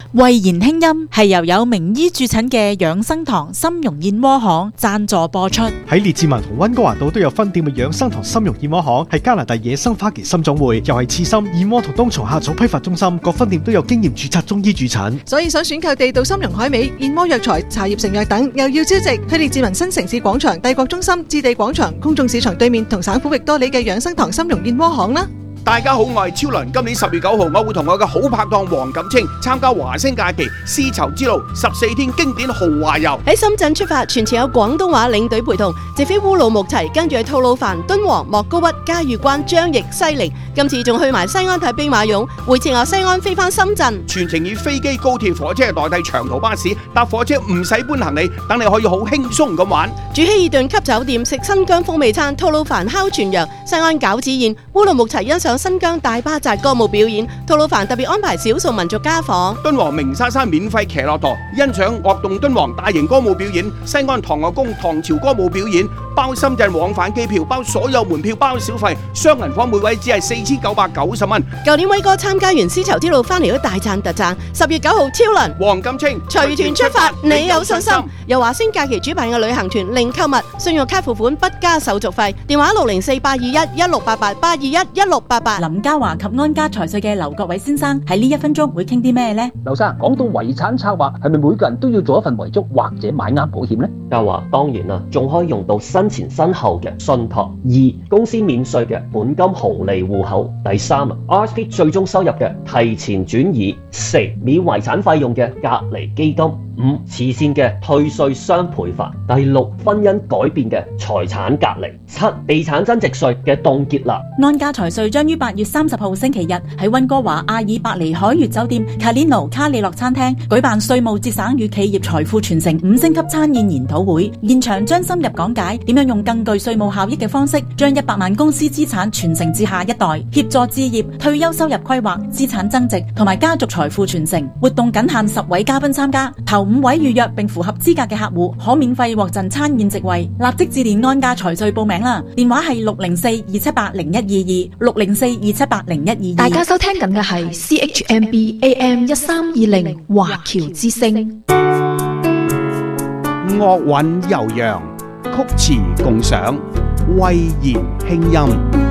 慧言輕音係由有名醫駐診嘅養生堂參茸燕窩行贊助播出。 喺列治文同溫哥華道都有分店嘅養生堂參茸燕窩行，係加拿大野生花旗參種會，又係刺參、燕窩同冬蟲夏草批發中心，各分店都有經驗註冊中醫駐診。 所以想選購地道參茸海味、燕窩藥材、茶葉成藥等，又要招值，去列治文新城市廣場、帝國中心、置地廣場、公眾市場對面同省府域多里嘅養生堂參茸燕窩行啦。 大家好，我係超倫。今年10月9號，我會同我嘅好拍檔黃錦清參加華星假期絲綢之路14天經典豪華遊。 喺深圳出發，全程有廣東話領隊陪同，直飛烏魯木齊，跟住去吐魯番、敦煌、莫高窟、嘉峪關、張掖、西寧。今次仲去埋西安睇兵馬俑，回程由西安飛翻深圳。 全程以飛機、高鐵、火車代替長途巴士，搭火車唔使搬行李，等你可以好輕鬆咁玩。 住希爾頓級酒店，食新疆風味餐，吐魯番烤全羊，西安餃子宴，烏魯木齊欣賞新疆大巴扎歌舞表演，吐魯番特別安排少數民族家訪， 敦煌鳴沙山免費騎駱駝，欣賞樂動敦煌大型歌舞表演，西安唐樂宮唐朝歌舞表演，包深圳往返機票，包所有門票，包小費，雙人房每位只係4990蚊。 舊年威哥參加完絲綢之路翻嚟都大讚特讚，10月9號超倫黃錦清隨團出發，你有信心？由華星假期主辦嘅旅行團，零購物，信用卡付款不加手續費，電話604-821-1688，821-1688。 林嘉華及安家財稅嘅劉國偉先生喺呢1分鐘會傾啲咩呢？ 劉生，講到遺產策劃，係咪每個人都要做一份遺囑或者買啱保險呢？ 嘉華當然啦，仲可以用到身前身後嘅信託。2、公司免稅嘅本金紅利戶口。第3、RSP 最終收入嘅提前轉移。4、免遺產費用嘅隔離基金。5、慈善嘅退稅雙倍法。第6、婚姻改變嘅財產隔離。7、地產增值稅嘅凍結啦。 安家財稅將於8月30號星期日喺溫哥華阿爾伯尼海悅酒店卡列諾卡里諾餐廳舉辦稅務節省與企業財富傳承5星級餐宴研討會，現場將深入講解點樣用更具稅務效益嘅方式，將100萬公司資產傳承至下一代，協助置業、退休收入規劃、資產增值同埋家族財富傳承。活動僅限10位嘉賓參加，頭5位預約並符合資格嘅客戶可免費獲贈餐宴席位。立即致電安家財稅報名啦，電話係604-278-0122，604-278-0122。 大家收聽緊嘅係 CHMB AM 1320華僑之聲。 樂韻悠揚，曲詞共賞，慧言輕音。